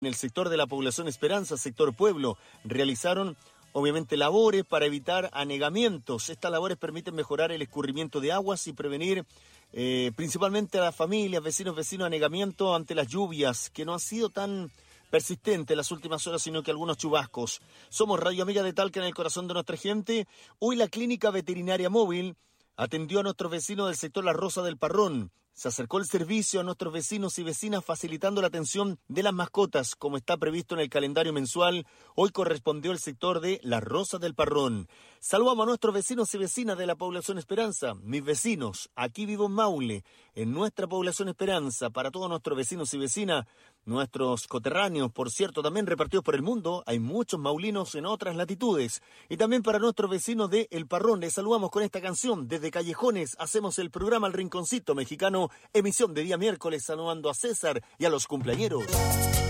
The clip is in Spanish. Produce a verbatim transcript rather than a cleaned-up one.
En el sector de la población Esperanza, sector pueblo, realizaron obviamente labores para evitar anegamientos. Estas labores permiten mejorar el escurrimiento de aguas y prevenir eh, principalmente a las familias, vecinos, vecinos, anegamiento ante las lluvias, que no han sido tan persistentes en las últimas horas, sino que algunos chubascos. Somos Radio Amiga de Talca en el corazón de nuestra gente. Hoy la Clínica Veterinaria Móvil atendió a nuestros vecinos del sector La Rosa del Parrón. Se acercó el servicio a nuestros vecinos y vecinas facilitando la atención de las mascotas, como está previsto en el calendario mensual. Hoy correspondió el sector de La Rosa del Parrón. Saludamos a nuestros vecinos y vecinas de la población Esperanza, mis vecinos. Aquí vivo en Maule, en nuestra población Esperanza. Para todos nuestros vecinos y vecinas, nuestros coterráneos, por cierto, también repartidos por el mundo. Hay muchos maulinos en otras latitudes. Y también para nuestros vecinos de El Parrón, les saludamos con esta canción. Desde Callejones hacemos el programa El Rinconcito Mexicano, emisión de día miércoles, saludando a César y a los cumpleañeros.